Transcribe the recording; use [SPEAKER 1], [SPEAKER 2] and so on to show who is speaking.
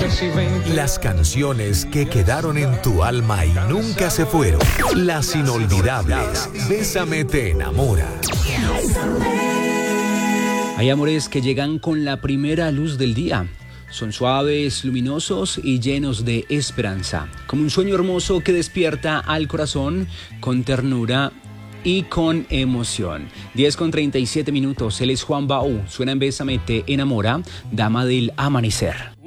[SPEAKER 1] Las canciones que quedaron en tu alma y nunca se fueron. Las inolvidables. Bésame te enamora.
[SPEAKER 2] Hay amores que llegan con la primera luz del día. Son suaves, luminosos y llenos de esperanza. Como un sueño hermoso que despierta al corazón con ternura y con emoción. 10:37. Él es Juan Baú. Suena en Bésame te enamora, dama del amanecer.